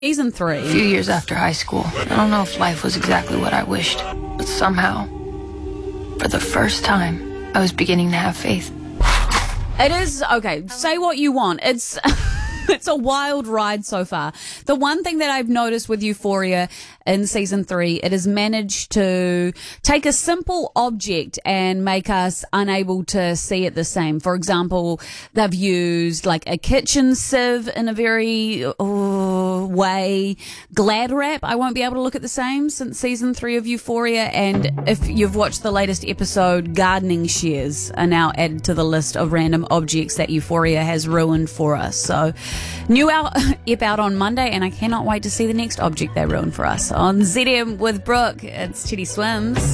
Season 3. A few years after high school, I don't know if life was exactly what I wished, but somehow, for the first time, I was beginning to have faith. It is, okay, say what you want. It's it's a wild ride so far. The one thing that I've noticed with Euphoria in season 3, it has managed to take a simple object and make us unable to see it the same. For example, they've used like a kitchen sieve in a very way. Glad wrap, I won't be able to look at the same since season 3 of Euphoria. And if you've watched the latest episode, gardening shears are now added to the list of random objects that Euphoria has ruined for us. So, new ep out on Monday, and I cannot wait to see the next object they ruin for us. On ZM with Brooke, it's Teddy Swims.